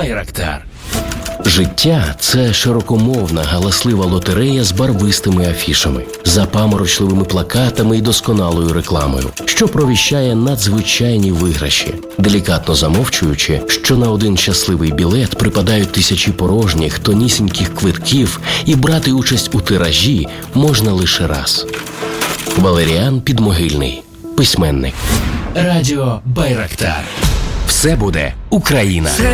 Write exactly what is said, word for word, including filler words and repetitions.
Байрактар. Життя – це широкомовна, галаслива лотерея з барвистими афішами, запаморочливими плакатами і досконалою рекламою, що провіщає надзвичайні виграші, делікатно замовчуючи, що на один щасливий білет припадають тисячі порожніх, тонісіньких квитків, і брати участь у тиражі можна лише раз. Валеріан Підмогильний, письменник. Радіо Байрактар. Все буде Україна.